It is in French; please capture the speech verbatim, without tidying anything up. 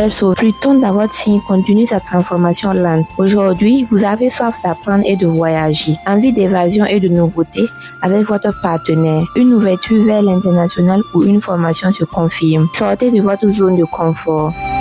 belle sauce. Plutôt d'avoir signe continue sa transformation lente. Aujourd'hui, vous avez soif d'apprendre et de voyager, envie d'évasion et de nouveautés avec votre partenaire, une ouverture vers l'international ou une formation se confirme. Sortez de votre zone de confort.